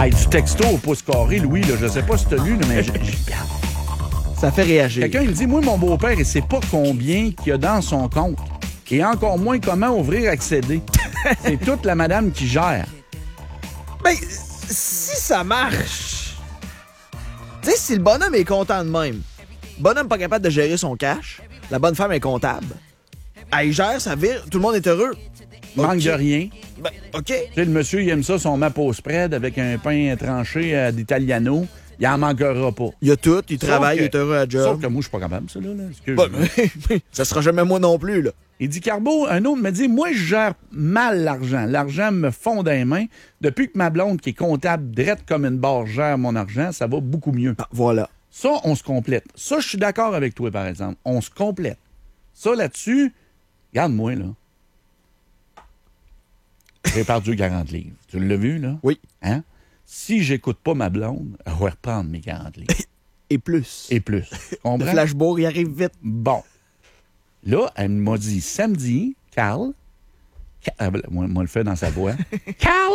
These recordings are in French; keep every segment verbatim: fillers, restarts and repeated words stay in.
Hey, du texto au pouce carré, Louis, là, je sais pas si t'as lu, là, mais j'ai... Ça fait réagir. Quelqu'un me dit, moi, mon beau-père, il sait pas combien qu'il y a dans son compte. Et encore moins comment ouvrir, accéder. C'est toute la madame qui gère. Ben, si ça marche... Tu sais, si le bonhomme est content de même, le bonhomme pas capable de gérer son cash, la bonne femme est comptable, elle gère, ça vire, tout le monde est heureux. Manque Okay. de rien. Ben, OK. Tu sais, le monsieur, il aime ça, son map au spread avec un pain tranché euh, d'Italiano. Il en manquera pas. Il y a tout, il Sauf travaille, que- il est heureux à job. Sauf que moi, je suis pas capable, ça, là. là. Excuse. Bon, mais ça sera jamais moi non plus, là. Il dit, Carbo, un autre me dit, moi, je gère mal l'argent. L'argent me fond dans les mains. Depuis que ma blonde, qui est comptable, drette comme une barre, gère mon argent, ça va beaucoup mieux. Ah, voilà. Ça, on se complète. Ça, je suis d'accord avec toi, par exemple. On se complète. Ça, là-dessus, regarde-moi, là. J'ai perdu quarante livres. Tu l'as vu, là? Oui. Hein? Si j'écoute pas ma blonde, elle va reprendre mes quarante livres. Et plus. Et plus. Tu Le comprends? flashboard, il arrive vite. Bon. Là, elle m'a dit samedi, Carl, Ca- ah, ben, moi, moi le fait dans sa voix. Carl,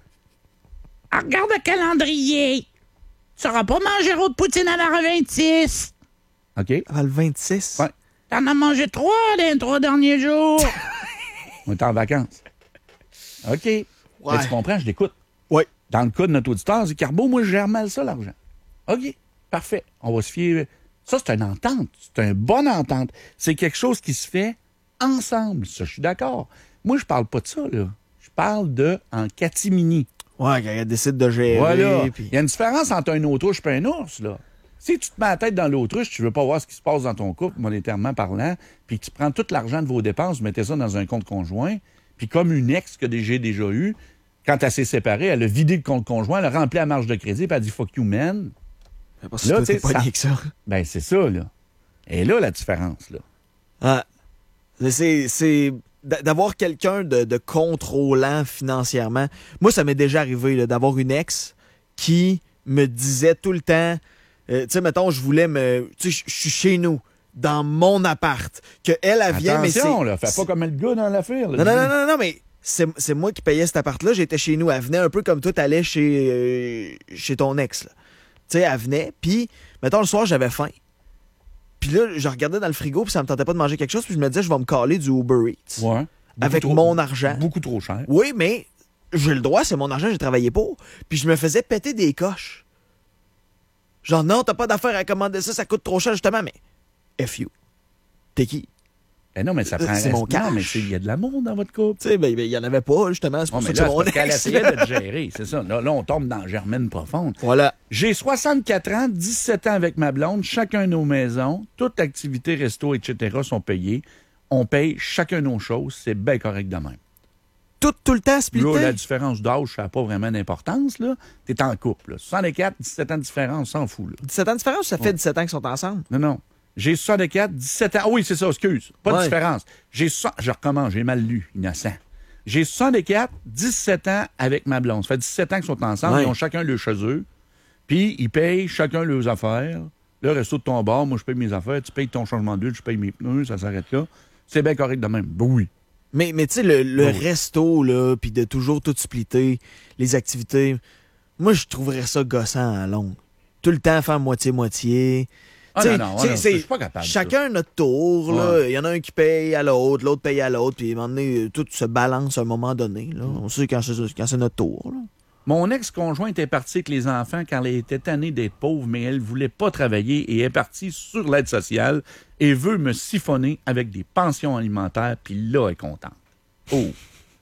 regarde le calendrier. Tu n'auras pas mangé de poutine à la vingt-six. OK? Avant le vingt-six. Ouais. T'en as mangé trois dans les trois derniers jours. On est en vacances. OK. Ouais. Mais tu comprends, je l'écoute. Oui. Dans le cas de notre auditeur, dit Carbo, moi, je gère mal ça, l'argent. OK. Parfait. On va se fier. Ça, c'est une entente. C'est une bonne entente. C'est quelque chose qui se fait ensemble. Ça, je suis d'accord. Moi, je parle pas de ça, là. Je parle de en catimini. Ouais, quand elle décide de gérer. Voilà. puis- Il y a une différence entre un autruche et un ours, là. Si tu te mets la tête dans l'autruche, tu veux pas voir ce qui se passe dans ton couple, monétairement parlant, puis que tu prends tout l'argent de vos dépenses, vous mettez ça dans un compte conjoint, puis comme une ex que j'ai déjà eue, quand elle s'est séparée, elle a vidé le compte conjoint, elle a rempli la marge de crédit, puis elle a dit « fuck you, man ». Parce que Là, toi, t'es tu sais, pas ça- lié que ça. Ben, c'est ça, là. Et là, la différence, là. Ah. C'est, c'est d'a- d'avoir quelqu'un de, de contrôlant financièrement. Moi, ça m'est déjà arrivé là, d'avoir une ex qui me disait tout le temps, euh, tu sais, mettons, je voulais me... Tu sais, je suis chez nous, dans mon appart, que elle, elle vient, mais c'est... Attention, là, fais pas comme le gars dans l'affaire. là. Non, non, non, non, non, mais c'est, c'est moi qui payais cet appart-là. J'étais chez nous. Elle venait un peu comme toi, t'allais chez, euh, chez ton ex. là. Tu sais, elle venait, puis, mettons, le soir, j'avais faim. Puis là, je regardais dans le frigo, puis ça me tentait pas de manger quelque chose, puis je me disais, je vais me caler du Uber Eats. Ouais. Beaucoup Avec trop- mon argent. Beaucoup trop cher. Oui, mais j'ai le droit, c'est mon argent, j'ai travaillé pour. Puis je me faisais péter des coches. Genre, non, t'as pas d'affaire à commander ça, ça coûte trop cher, justement, mais F you. T'es qui? Eh non, mais ça Euh, prend... c'est mon Non, cash. mais c'est- il y a de l'amour dans votre couple. Tu sais, ben, il y en avait pas, justement, c'est Oh, pour mais ça que c'est là, mon c'est parce qu'elle ex. essayait de te gérer, c'est ça. Là, là, on tombe dans germaine profonde. Voilà. J'ai soixante-quatre ans, dix-sept ans avec ma blonde, chacun nos maisons, toute activité, resto, et cetera sont payées. On paye chacun nos choses, c'est bien correct de même. Tout, tout le temps splitté. Là, la différence d'âge, ça n'a pas vraiment d'importance, là. T'es en couple, là. soixante-quatre, dix-sept ans de différence, on s'en fout, là. dix-sept ans de différence, ça fait dix-sept ans qu'ils sont ensemble. Non, non. J'ai soixante-quatre, dix-sept ans. Ah oui, c'est ça, excuse. Pas de Ouais. différence. J'ai so... Je recommence, j'ai mal lu, innocent. J'ai soixante-quatre, dix-sept ans avec ma blonde. Ça fait dix-sept ans qu'ils sont ensemble, Ouais. ils ont chacun le chez eux. Puis, ils payent chacun leurs affaires. Le resto de ton bar, moi, je paye mes affaires. Tu payes ton changement d'huile, je paye mes pneus, ça s'arrête là. C'est bien correct de même. Ben oui. Mais, mais tu sais, le, le Oh oui. resto, là, puis de toujours tout splitter, les activités, moi, je trouverais ça gossant à longue. Tout le temps faire moitié-moitié. Ah Tu sais, non, non, tu sais, non, c'est- je suis pas capable de Chacun notre tour, là. Il y en a un qui paye à l'autre, l'autre paye à l'autre, puis à un moment donné, tout se balance à un moment donné, là. On sait quand c'est, quand c'est notre tour, là. Mon ex-conjointe est partie avec les enfants quand elle était tannée d'être pauvre, mais elle voulait pas travailler et est partie sur l'aide sociale et veut me siphonner avec des pensions alimentaires, puis là, elle est contente. Oh!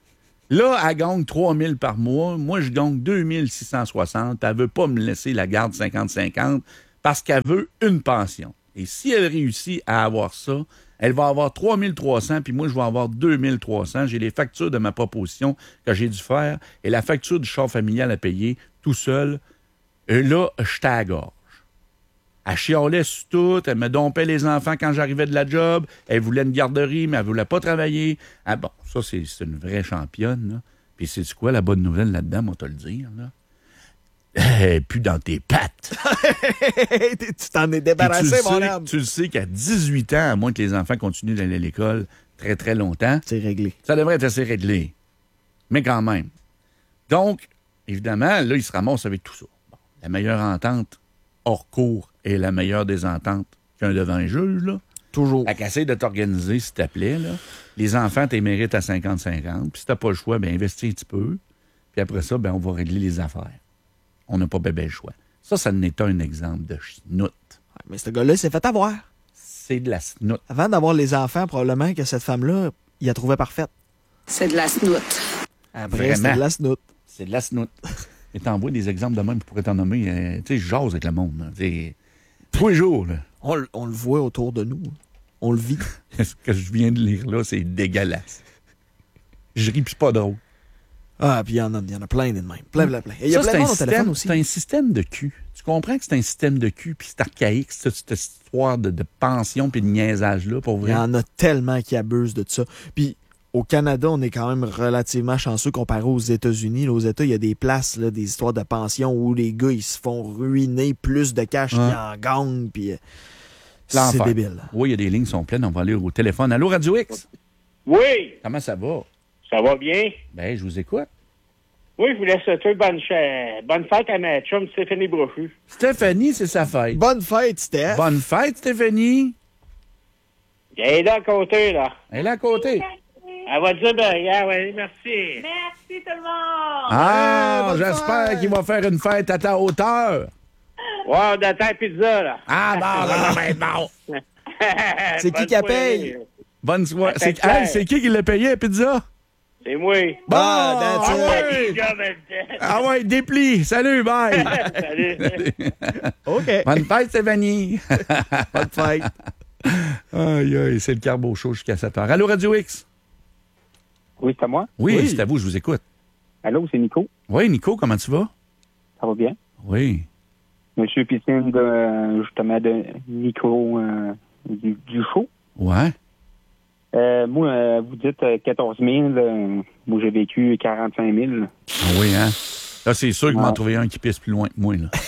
Là, elle gagne trois mille par mois. Moi, je gagne deux mille six cent soixante. Elle veut pas me laisser la garde cinquante cinquante parce qu'elle veut une pension. Et si elle réussit à avoir ça, elle va avoir trois mille trois cents, puis moi, je vais avoir deux mille trois cents. J'ai les factures de ma proposition que j'ai dû faire et la facture du char familial à payer tout seul. Et là, je à la gorge. Elle chialait sur tout, elle me dompait les enfants quand j'arrivais de la job, elle voulait une garderie, mais elle voulait pas travailler. Ah bon, ça, c'est, c'est une vraie championne, là. Puis c'est quoi la bonne nouvelle là-dedans, moi, te le dire, là? Elle est plus dans tes pattes. Tu t'en es Puis tu, débarrassé, le mon sais, âme. tu le sais qu'à dix-huit ans, à moins que les enfants continuent d'aller à l'école très, très longtemps, C'est réglé. ça devrait être assez réglé. Mais quand même. Donc, évidemment, là, il se ramasse avec tout ça. Bon, la meilleure entente hors cours est la meilleure des ententes qu'un devant un juge, là. Toujours. Fait qu'essaye de t'organiser, s'il te plaît, là. Les enfants, t'es mérites à cinquante cinquante. Puis si t'as pas le choix, ben investis un petit peu. Puis après ça, ben on va régler les affaires. On n'a pas bébé le choix. Ça, ça n'est un exemple de snout. Mais ce gars-là, il s'est fait avoir. C'est de la snout. Avant d'avoir les enfants, probablement que cette femme-là, il la trouvait parfaite. C'est de la snout. Après, c'était de la snout. C'est de la snout. Et t'envoies des exemples de même, je pourrais t'en nommer. Euh, tu sais, je jase avec le monde. Là. T'sais, tous les jours, là. On, l- on le voit autour de nous. On le vit. Ce que je viens de lire là, c'est dégueulasse. Je ris, puis c'est pas drôle. Ah, puis il y, en a- il y en a plein de même. Plein, plein, plein. Et il y a Ça, plein de c'est un monde au téléphone système- aussi. C'est un système de cul. Tu comprends que c'est un système de cul, puis c'est archaïque, cette, cette histoire de, de pension puis de niaisage-là, pour Il vrai. y en a tellement qui abusent de ça. Puis au Canada, on est quand même relativement chanceux comparé aux États-Unis. Là, aux États, il y a des places, là, des histoires de pension où les gars, ils se font ruiner plus de cash Ouais. qu'ils en gagnent. Puis euh, c'est L'enfer. débile. Oui, il y a des lignes qui sont pleines. On va aller au téléphone. Allô, Radio X? Oui, Comment ça va? ça va bien. Ben, je vous écoute. Oui, je voulais souhaiter bonne, ch- bonne fête à ma chum Stéphanie Brochu. Stéphanie, c'est sa fête. Bonne fête, Steph. Bonne fête, Stéphanie. Elle est là à côté, là. Elle est là à côté. Elle va dire, ben, regarde, ouais, merci. Merci tout le monde! Ah, bonne j'espère fête. qu'il va faire une fête à ta hauteur. Ouais, on attend la pizza, là. Ah, bon, bon, bon, bon. C'est qui Bonne qui la soirée. paye? Bonne soirée. Ça C'est fait clair. hey, c'est qui qui l'a payé, la pizza? C'est moi. Bon, Ah, that's ah it. ouais. Pizza, ben, Ah ouais, déplie. Salut, bye. Salut. OK. Bonne fête, Stéphanie. Bonne fête. Aïe, aïe, c'est le carbo chaud jusqu'à sept heures. Allô, Radio X? Oui, c'est à moi. Oui, Oui. c'est à vous, je vous écoute. Allô, c'est Nico. Oui, Nico, comment tu vas? Ça va bien? Oui. Monsieur Piscine, de, euh, justement, de Nico euh, du, du show. Ouais. Euh, moi, euh, vous dites euh, quatorze mille. Euh, moi, j'ai vécu quarante-cinq mille. Ah oui, hein? Là, c'est sûr qu'il m'en Ouais. trouvé un qui pisse plus loin que moi, là.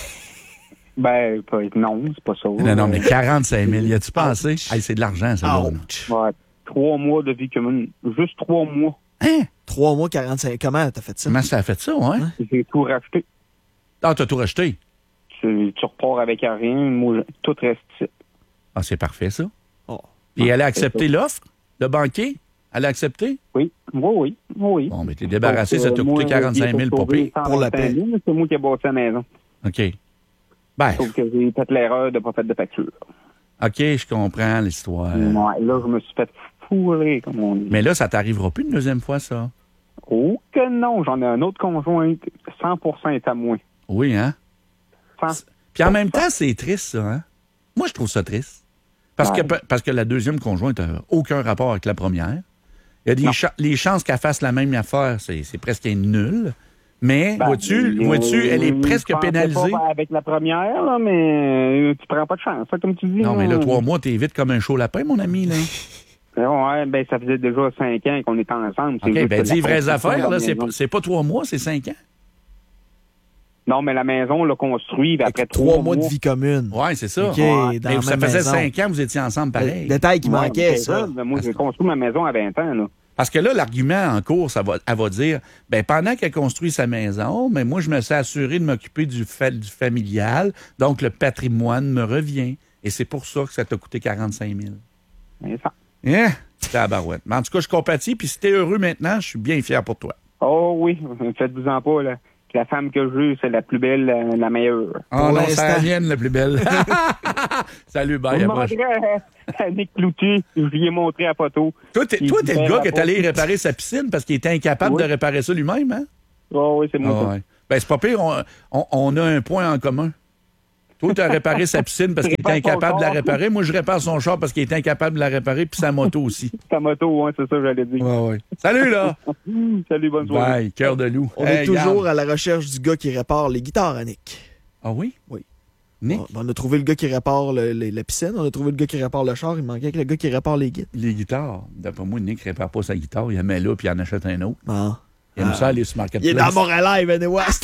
Ben, pas- non, c'est pas ça. Non, non, mais Euh, quarante-cinq mille, y a-tu pensé? Hey, c'est de l'argent, ça. là. Ouch. ouais, trois mois de vie commune. Juste trois mois. Hein? Trois mois, quarante-cinq. Comment t'as fait ça? Comment ça a fait ça, ouais? J'ai tout racheté. Ah, t'as tout racheté? Tu, tu repars avec rien. Moi, je- tout reste ici. Ah, c'est parfait, ça. Oh. Et elle a accepté l'offre? Le banquier? Elle a accepté? Oui, oui, oui. oui. Bon, mais t'es débarrassé, Donc, ça t'a euh, coûté moi, quarante-cinq mille, j'ai pas sauvé pire. Pour la paix. cent vingt-cinq mille, c'est moi qui ai bâti la maison. OK. Ben, Sauf que j'ai fait l'erreur de ne pas faire de facture. OK, je comprends l'histoire. Ouais, là, je me suis fait fourrer, comme on dit. Mais là, ça t'arrivera plus une deuxième fois, ça? Oh que non, j'en ai un autre conjoint, cent pour cent est à moi. Oui, hein? cent Puis en même temps, c'est triste, ça, hein? Moi, je trouve ça triste. Parce, Ouais. que, parce que la deuxième conjointe n'a aucun rapport avec la première. Il y a des Non. cha- les chances qu'elle fasse la même affaire, c'est, c'est presque nul. Mais, Ben, vois-tu, euh, vois-tu, elle est je presque pensais pénalisée. pas avec la première, là, mais euh, tu prends pas de chance, ça, comme tu dis. Non, mais là, là. trois mois, t'es vite comme un chaud lapin, mon ami, là. Ouais, ben ça faisait déjà cinq ans qu'on était ensemble. C'est OK, juste ben que la dis vraies construction affaires, de là, la c'est, maison- pas- c'est pas trois mois, c'est cinq ans. Non, mais la maison, on l'a construit ben, après Avec trois trois mois de vie commune. Ouais, c'est ça. OK, Ouais. dans Mais la ça même faisait maison. cinq ans que vous étiez ensemble pareil. Le détail qui Ouais, manquait, c'est ça. Ben, moi, j'ai construit ma maison à vingt ans, là. Parce que là, l'argument en cours, ça va, elle va dire, ben pendant qu'elle construit sa maison, mais moi, je me suis assuré de m'occuper du, fa- du familial, donc le patrimoine me revient. Et c'est pour ça que ça t'a coûté quarante-cinq mille. C'est ça. Hein? Tabarouette. Mais en tout cas, je compatis, puis si t'es heureux maintenant, je suis bien fier pour toi. Oh oui, faites-vous-en pas, là. La femme que j'ai, c'est la plus belle, la, la meilleure. Oh non, c'est l'instant. la mienne, la plus belle. Salut, bye. à Vous la prochaine. demanderez à, à Nick Cloutier, je lui ai montré la photo. Toi, t'es, Il toi, t'es le fait gars la qui est allé photo. réparer sa piscine parce qu'il était incapable Oui. de réparer ça lui-même, hein? Oh oui, c'est moi. Ah ça. ouais. Ben, c'est pas pire, on, on- on a un point en commun. Toi, tu as réparé sa piscine parce qu'il était Répare son incapable de la char. réparer. Moi, je répare son char parce qu'il était incapable de la réparer, puis sa moto aussi. Ta moto, hein, c'est ça que j'allais dire. Ouais, ouais. Salut, là! Salut, bonne soirée. Bye, cœur de loup. On Hey, est toujours garde. à la recherche du gars qui répare les guitares à Nick. Ah oui? Oui. Nick, On, on a trouvé le gars qui répare le- le- la piscine, on a trouvé le gars qui répare le char, il manquait que le gars qui répare les guides. les guitares. D'après moi, Nick répare pas sa guitare. Il la met là, puis il en achète un autre. Ah. Il aime Ah. ça aller sur Il est Marketplace. dans Montréal, Venez West.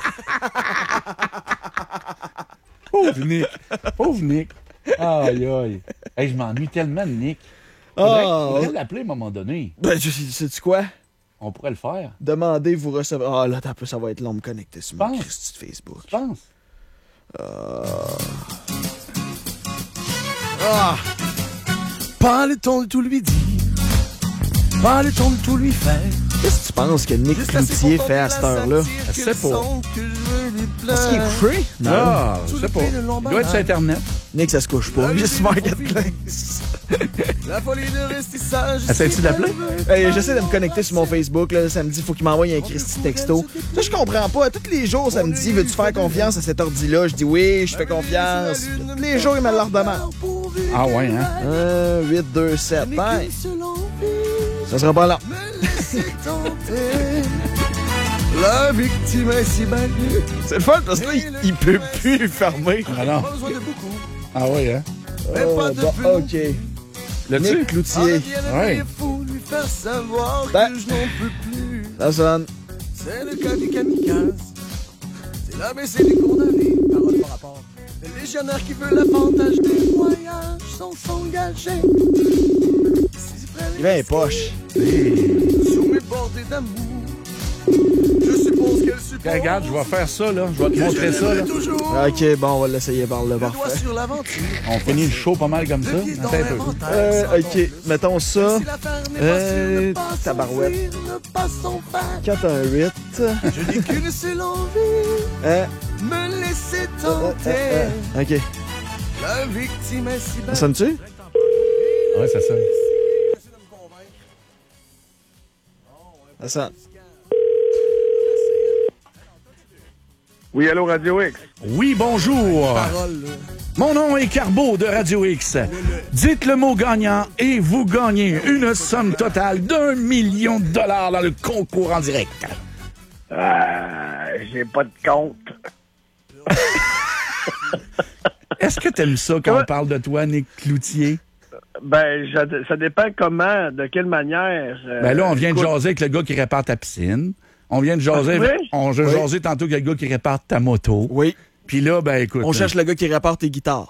Pauvre Nick. Pauvre Nick. Aïe, aïe. Hey, je m'ennuie tellement de Nick. Ah, Faudrait, faudrait l'appeler à un moment donné. Ben, je- sais-tu quoi? On pourrait le faire. Demandez, vous recevez. Ah, là, t'as peu, ça va être long de me connecter sur mon Pense. Christy de Facebook. Je pense. Euh... Ah! Pas le temps de tout lui dire. Pas le temps de tout lui faire. Qu'est-ce que tu penses que Nick Cloutier fait à cette heure-là? Je sais pas. Est-ce qu'il est couché? Ah, je sais pas. Il doit être sur Internet. Nick, ça se couche pas. Juste Marketplace. La folie de rester sage. Essayes-tu d'appeler? Hey, j'essaie de me connecter sur mon Facebook. Là. Ça me dit qu'il faut qu'il m'envoie un Christy texto. Ça, je comprends pas. Tous les jours, ça me dit veux-tu faire confiance à cet ordi-là? Je dis oui, je fais confiance. Tous les jours, il me le redemande. Ah ouais, hein? un, huit, deux, sept. Ben, ça sera pas long. La victime est si belle. C'est le fun parce que là, il, il peut plus fermer. Ah non. Pas besoin de beaucoup. Ah ouais, hein? Mais Oh, pas de bon, plus. OK. Là-dessus? Nick Cloutier. Ouais. Il faut lui faire savoir Ben. que je n'en peux plus. Ça sonne. C'est le cas des kamikazes. C'est l'A B C des condamnés. Parole par rapport. Les légionnaires qui veulent l'avantage des voyages sont s'engager. Il a les poches. Sous mes bordées d'amour. Je suppose qu'elle supporte. Regarde, je vais faire ça, là. Je vais te montrer ça, là. Toujours. OK, bon, on va l'essayer par le Le doigt parfait. sur l'aventure. On finit le show pas mal comme ça. Le pied dans Attends un peu. l'inventaire. Euh, OK, mettons ça. Si l'affaire n'est Euh, pas sûre, ne pas tabarouette. s'enfuir, ne pas s'en faire. quatre un huit. Je n'ai qu'une seule envie, Hein? me laisser Euh, euh, tenter. euh, OK. La victime est si Ça belle. sonne-tu? Ouais, ça sonne. Ça sonne. Oui, allô, Radio X. Oui, bonjour. Parole, là. Mon nom est Carbo de Radio X. Dites le mot gagnant et vous gagnez une somme totale d'un million de dollars dans le concours en direct. Euh, j'ai pas de compte. Est-ce que t'aimes ça quand on parle de toi, Nick Cloutier? Ben, je- ça dépend comment, de quelle manière. euh, Ben là, on vient de écoute, jaser avec le gars qui répare ta piscine. On vient de jaser, Ah, oui? on a jasé tantôt avec le gars qui répare ta moto. Oui. Puis là, ben écoute. On cherche le gars qui répare tes guitares.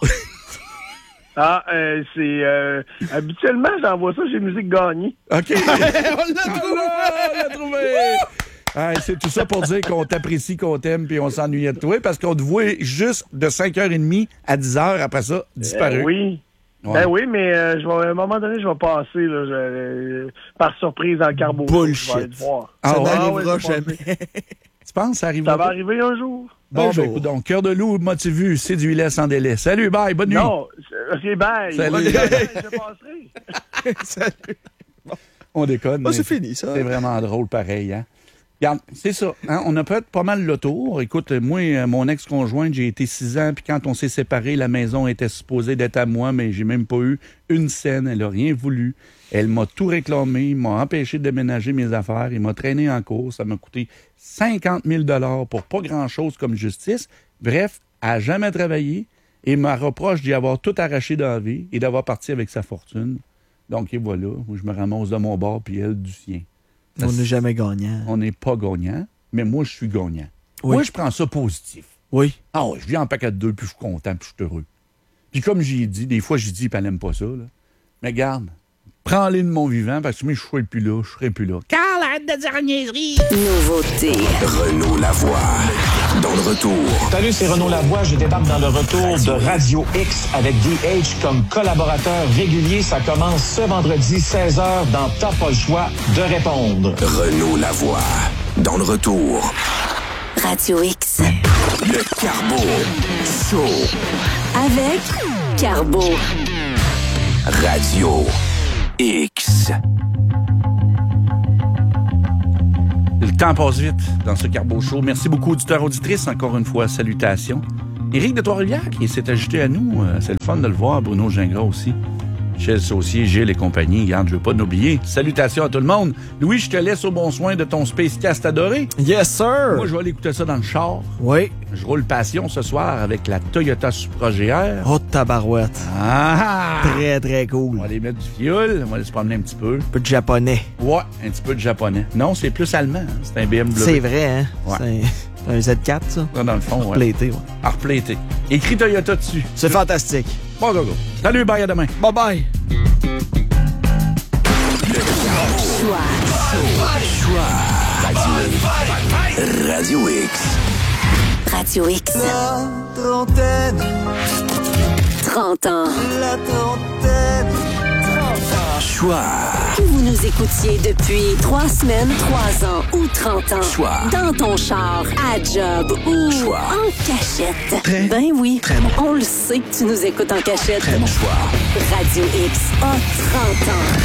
Ah, euh, c'est... Euh, habituellement, j'envoie ça chez Musique Gagnée. OK. On l'a trouvé! On l'a trouvé! Ah, c'est tout ça pour dire qu'on t'apprécie, qu'on t'aime, puis on s'ennuyait de toi, parce qu'on te voit juste de cinq heures trente à dix heures, après ça, disparu. Euh, oui. Ouais. Ben oui, mais euh, je vais, à un moment donné, je vais passer là, je- euh, par surprise dans le carbo. Bullshit. Je vais aller te voir. Ah Ça ouais? n'arrivera Ah ouais, je vais jamais. Tu penses que ça arrive Ça va arriver un jour. Bon, Un ben jour. écoute donc, cœur de loup, motivu, séduis-les sans délai. Salut, bye, bonne nuit. Non, c'est- ok, bye. Salut. Je passerai. Salut. On déconne. Ah, mais c'est fini, ça. C'est vraiment drôle, pareil, hein? Regarde, c'est ça. Hein? On a fait pas mal le tour. Écoute, moi, euh, mon ex-conjointe, j'ai été six ans, puis quand on s'est séparés, la maison était supposée d'être à moi, mais j'ai même pas eu une scène. Elle a rien voulu. Elle m'a tout réclamé, il m'a empêché de déménager mes affaires, il m'a traîné en cours. Ça m'a coûté cinquante mille dollars pour pas grand-chose comme justice. Bref, elle n'a jamais travaillé et me reproche d'y avoir tout arraché dans la vie et d'avoir parti avec sa fortune. Donc, et voilà, moi, je me ramasse de mon bord, puis elle du sien. On n'est jamais gagnant. On n'est pas gagnant, mais moi, je suis gagnant. Oui. Moi, je prends ça positif. Oui. Ah ouais, je viens en paquet de deux, puis je suis content, puis je suis heureux. Puis comme j'ai dit, des fois, j'ai dit, puis elle n'aime pas ça, là. Mais garde, prends-les de mon vivant, parce que moi, je ne serai plus là, je serai plus là. Carl, arrête de dire niaiserie! Nouveauté. Renaud Lavoie. Dans le retour. Salut, c'est Renaud Lavoie. Je débarque dans le retour de Radio X avec D H comme collaborateur régulier. Ça commence ce vendredi seize heures dans T'as pas le choix de répondre. Renaud Lavoie. Dans le retour. Radio X. Le Carbo Show. Avec Carbo. Radio X. Le temps passe vite dans ce Carbo Show. Merci beaucoup, auditeurs, auditrices. Encore une fois, salutations. Éric de Trois-Rivières qui s'est ajouté à nous. Euh, c'est le fun de le voir. Bruno Gingras aussi. Michel Saucier, Gilles et compagnie. Regarde, je veux pas l'oublier. Salutations à tout le monde. Louis, je te laisse au bon soin de ton Spacecast adoré. Yes, sir! Moi, je vais aller écouter ça dans le char. Oui. Je roule passion ce soir avec la Toyota Supra G R. Oh, tabarouette. Ah! Très, très On cool. va aller mettre du fioul. On va aller se promener un petit peu. Un peu de japonais. Ouais, un petit peu de japonais. Non, c'est plus allemand. hein. C'est un B M W. C'est vrai, hein? Ouais. C'est un- c'est un Z quatre, ça. Ça, dans le fond, ouais. Platé, ouais. À repléter. Écrit Toyota dessus. C'est fantastique. Bon, go, go. Salut, bye, à demain. Bye bye. Choix. Choix Radio, Radio X. Radio X. La trentaine. trente ans. La trentaine. Choix. Que vous nous écoutiez depuis trois semaines, trois ans ou trente ans. Choix. Dans ton char, à job ou Choix. en cachette. Très, ben oui. très bon. On le sait que tu nous écoutes en cachette. Très bon choix. Radio X a trente ans.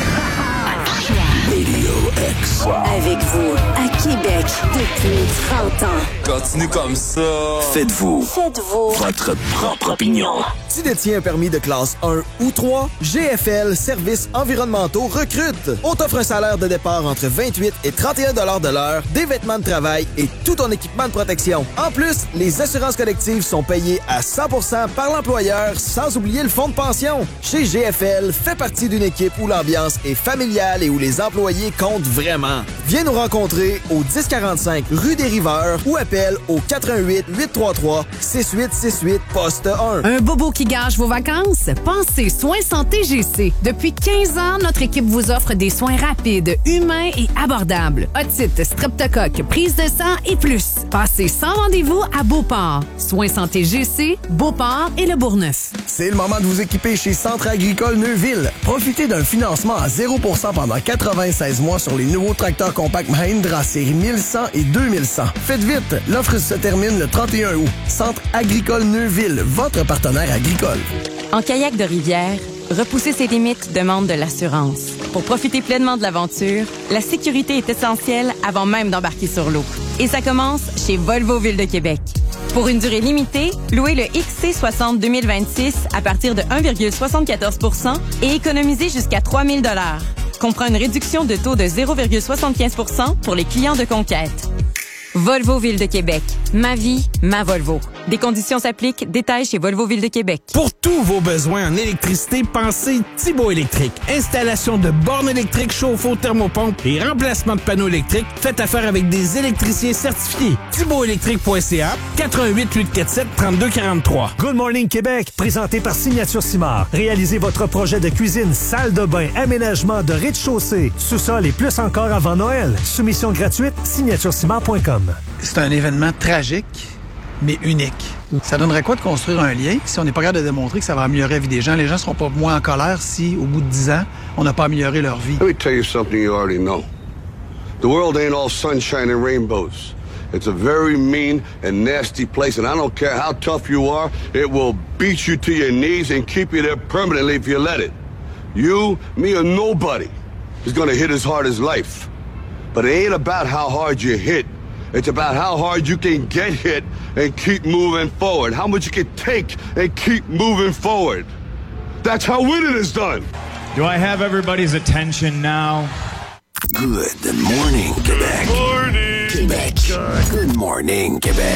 Radio X. Avec vous, à Québec, depuis trente ans. Continue comme ça. Faites-vous. Faites-vous Votre propre opinion. Tu détiens un permis de classe un ou trois? G F L Services environnementaux recrute. On t'offre un salaire de départ entre vingt-huit et trente et un dollars de l'heure, des vêtements de travail et tout ton équipement de protection. En plus, les assurances collectives sont payées à cent pour cent par l'employeur, sans oublier le fonds de pension. Chez G F L, fais partie d'une équipe où l'ambiance est familiale et où les employés comptent vraiment. Viens nous rencontrer au dix quarante-cinq rue des Riveurs ou appelle au quatre un huit, huit trois trois, six huit six huit, poste un. Un bobo qui gâche vos vacances? Pensez Soins Santé G C. Depuis quinze ans, notre équipe vous offre des soins rapides, humains et abordables. Otite, streptocoque, prise de sang et plus. Passez sans rendez-vous à Beauport. Soins Santé G C, Beauport et le Bourgneuf. C'est le moment de vous équiper chez Centre agricole Neuville. Profitez d'un financement à zéro pour cent pendant quatre-vingt-seize mois sur les nouveaux tracteurs compacts Mahindra série mille cent et deux mille cent. Faites vite, l'offre se termine le trente et un août. Centre agricole Neuville, votre partenaire agricole. En kayak de rivière, repousser ses limites demande de l'assurance. Pour profiter pleinement de l'aventure, la sécurité est essentielle avant même d'embarquer sur l'eau. Et ça commence chez Volvo Ville de Québec. Pour une durée limitée, louez le X C soixante deux mille vingt-six à partir de un virgule soixante-quatorze pour cent et économisez jusqu'à trois mille dollars. Comprend une réduction de taux de zéro virgule soixante-quinze pour cent pour les clients de conquête. Volvo Ville de Québec. Ma vie, ma Volvo. Des conditions s'appliquent. Détails chez Volvo Ville de Québec. Pour tous vos besoins en électricité, pensez Thibaut Électrique. Installation de bornes électriques, chauffe-eau, thermopompe et remplacement de panneaux électriques. Faites affaire avec des électriciens certifiés. thibaut électrique point c a, quatre un huit, huit quatre sept, trois deux quatre trois. Good Morning Québec, présenté par Signature Simard. Réalisez votre projet de cuisine, salle de bain, aménagement de rez-de-chaussée, sous-sol et plus encore avant Noël. Soumission gratuite, signature simard point com. C'est un événement tragique, mais unique. Ça donnerait quoi de construire un lien si on n'est pas capable de démontrer que ça va améliorer la vie des gens? Les gens ne seront pas moins en colère si, au bout de dix ans, on n'a pas amélioré leur vie. Let me tell you something you already know. The world ain't all sunshine and rainbows. It's a very mean and nasty place, and I don't care how tough you are, it will beat you to your knees and keep you there permanently if you let it. You, me, or nobody is gonna hit as hard as life. But it ain't about how hard you hit. It's about how hard you can get hit and keep moving forward. How much you can take and keep moving forward. That's how winning is done. Do I have everybody's attention now? Good morning, Québec. Morning. Québec. Good morning, Québec.